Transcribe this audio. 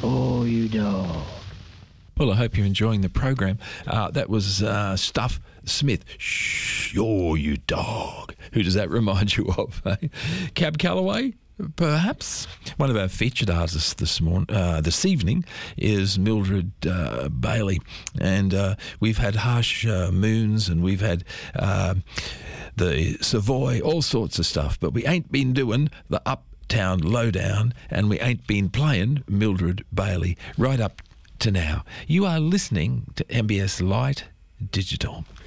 Oh, you dog. Well, I hope you're enjoying the program. That was Stuff Smith. Shh, oh, you dog. Who does that remind you of? Eh? Cab Calloway? Perhaps. One of our featured artists this evening is Mildred Bailey, and we've had Harsh Moons, and we've had the Savoy, all sorts of stuff, but we ain't been doing the Uptown Lowdown, and we ain't been playing Mildred Bailey right up to now. You are listening to MBS Light Digital.